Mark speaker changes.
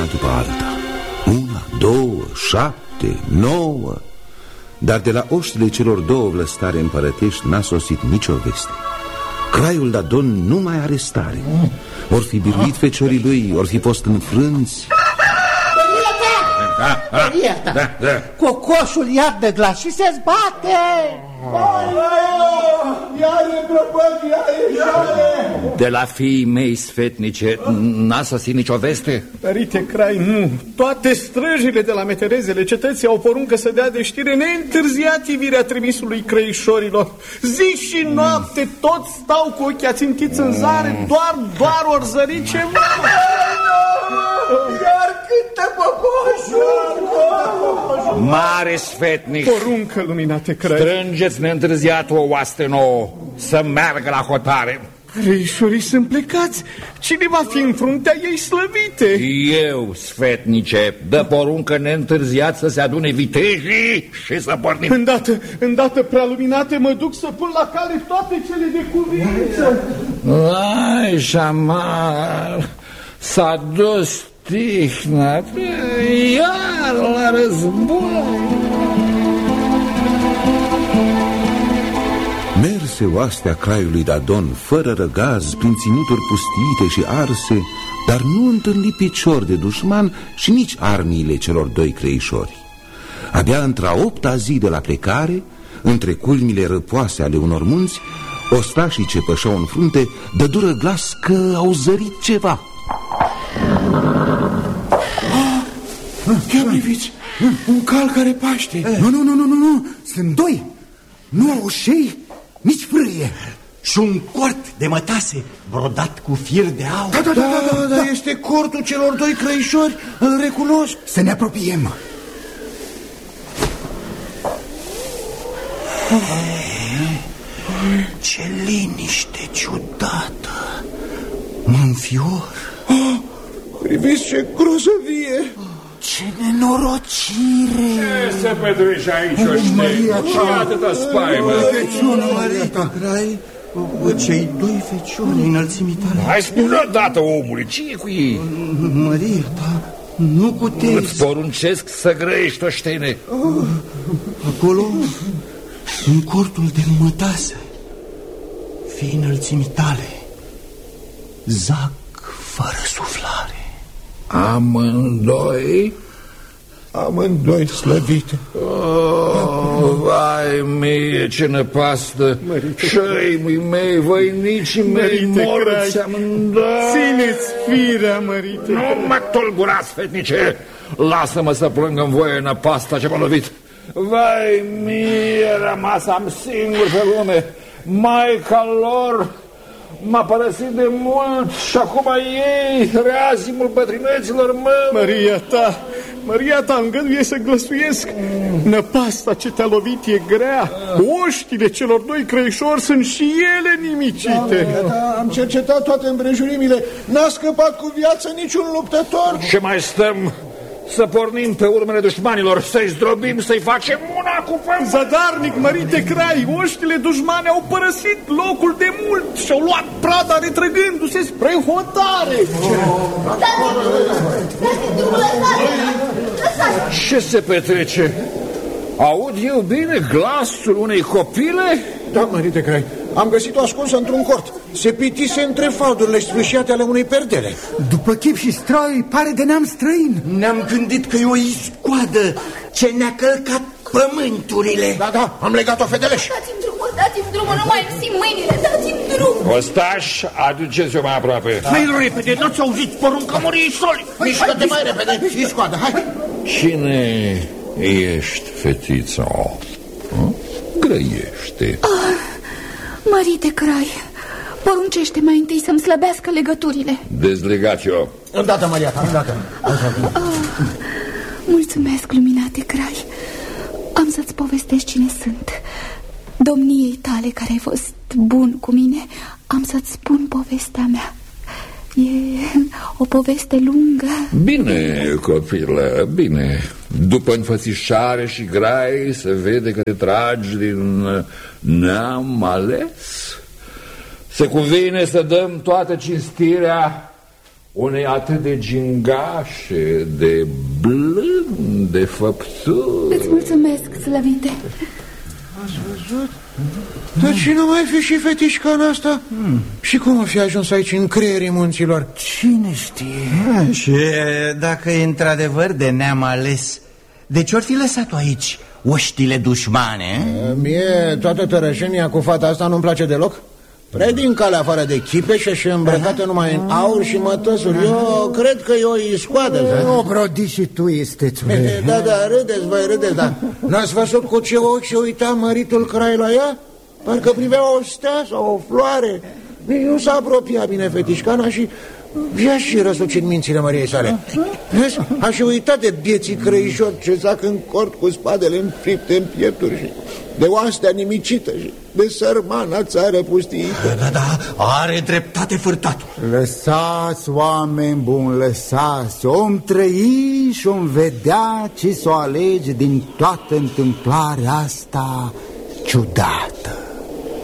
Speaker 1: după alta. 1, 2, 7, 9. Dar de la oștile celor două vlăstare împărătești n-a sosit nicio veste. Craiul Dadon nu mai are stare. Or fi biruit feciorii lui, or fi fost înfrânți.
Speaker 2: Cocoșul ia de glas și se zbate.
Speaker 3: De la fiii mei sfetnice n-a sosit nicio veste?
Speaker 4: Părinte Crai, nu. Toate străjile de la meterezele cetății au poruncă să dea de știre neîntârziat ivirea trimisului crăișorilor. Zi și noapte toți stau cu ochii ațintiți în zare, doar ori zări ceva.
Speaker 2: Iar cântă cocoșul!
Speaker 3: Mare sfetnic!
Speaker 4: Poruncă, luminate Crai!
Speaker 3: Strângeți neîntârziat o oaste nouă să meargă la hotare.
Speaker 4: Crăișorii sunt plecați. Cine va fi în fruntea ei slăvite?
Speaker 3: Eu, sfetnice, dă poruncă neîntârziat să se adune vitejii și să pornim.
Speaker 4: Îndată, prealuminate, mă duc să pun la cale toate cele de cuvință.
Speaker 3: Ai, Jamar, s-a dus tihna, iar la război.
Speaker 1: Merse oastea craiului Dadon fără răgaz, prin ținuturi pustiite și arse, dar nu întâlni picior de dușman și nici armiile celor doi creișori. Abia într-a 8-a zi de la plecare, între culmile răpoase ale unor munți, ostașii ce pășeau în frunte dădură glas că au zărit ceva.
Speaker 2: Ia priviți, un cal care paște. Nu, sunt doi. Nu au ușei, nici frâie. Și un cort de mătase brodat cu fir de aur. Da, este cortul celor doi crăișori, îl recunosc. Să ne apropiem. Ce liniște ciudată. Mă înfior. Priviți ce grozăvie. Ce nenorocire!
Speaker 3: Ce se petrece aici, oștei? Ce atâta spaimă?
Speaker 2: Feciună, Marita Crai, cei doi feciuni înălțimii tale.
Speaker 3: Hai, spune odată, omule, ce e cu ei?
Speaker 2: Marita, nu puteți.
Speaker 3: Îți poruncesc să grăiești, oștene.
Speaker 2: Acolo, în cortul de mătase, fii înălțimii tale, zac fără suflare.
Speaker 3: Amândoi?
Speaker 2: Amândoi slăvite.
Speaker 3: Vai mie, ce năpastă! Șăimii mei, voinicii mei, morți amândoi!
Speaker 4: Țineți firea, mărite!
Speaker 3: Nu mă tulburați, fetnice! Lasă-mă să plâng în voie năpasta ce m-a lovit! Vai mie, rămas am singur pe lume! Maica lor m-a părăsit de mult și acum ei, reazimul bătrâneților măi!
Speaker 4: Maria ta, îngăduie să glăsuiesc. Năpasta ce te-a lovit e grea. Oștile celor doi crăișori sunt și ele nimicite.
Speaker 2: Am cercetat toate împrejurimile. N-a scăpat cu viață niciun luptător.
Speaker 3: Ce mai stăm? Să pornim pe urmele dușmanilor, să-i zdrobim, să-i facem una cu pământ.
Speaker 4: Zadarnic, mărite Crai, oștile dușmane au părăsit locul de mult și-au luat prada retrăgându-se spre hotare.
Speaker 3: Ce se petrece? Aud eu bine glasul unei copile?
Speaker 2: Da, mărite Crai, am găsit-o ascunsă într-un cort. Se pitise între faldurile sfâșiate ale unei perdele.
Speaker 5: După chip și stroi, pare de neam străin.
Speaker 2: Ne-am gândit că e o iscoadă ce ne-a călcat pământurile. Da, am legat-o fedeleș.
Speaker 6: Dați-mi drumul, nu mai simt mâinile, dați-mi drumul.
Speaker 3: Ostaș, aduceți-o mai aproape.
Speaker 2: Hai repede, nu-ți auziți porunca măriei soli. Mișcă-te mai repede, iscoadă, hai.
Speaker 3: Cine ești, fetiță? Grăiește.
Speaker 6: Mărite Crai, poruncește mai întâi să-mi slăbească legăturile.
Speaker 3: Dezlegați-o.
Speaker 2: Îndată, Maria ta, îndată.
Speaker 6: Mulțumesc, luminate Crai. Am să-ți povestesc cine sunt. Domniei tale care ai fost bun cu mine, am să-ți spun povestea mea. E o poveste lungă.
Speaker 3: Bine, copilă, bine. După înfățișare și grai se vede că te tragi din neam ales. Se cuvine să dăm toată cinstirea unei atât de gingașe, de blânde făpturi.
Speaker 6: Îți mulțumesc, slăvite.
Speaker 2: Ați văzut? Dar cine mai fi și fetișcana asta? Și cum o fi ajuns aici în creierii munților?
Speaker 5: Cine știe?
Speaker 7: Și dacă e într-adevăr de neam ales, de ce-or fi lăsat-o aici oștile dușmane?
Speaker 2: Mie toată tărășenia cu fata asta nu-mi place deloc. Prea din calea afară de chipeșe și îmbrăcată numai în aur și mătăsuri. Eu cred că e o iscoadă.
Speaker 5: O brodi și tu, istețule.
Speaker 2: Da, râdeți, voi râdeți, da. N-ați văzut cu ce ochi și uita măritul Crai la ea? Parcă privea o stea sau o floare. Nu s-a apropiat bine fetișcana și i-a și răsucit mințile Măriei sale. Vezi? A și uitat de bieții crăișori ce zac în cort cu spadele înfripte în piepturi și de oastea nimicită și de sărmana țară pustiită.
Speaker 7: Da, are dreptate fârtatul.
Speaker 5: Lăsați, oameni buni, lăsați. Om trăi și om vedea ce s-o alege din toată întâmplarea asta ciudată.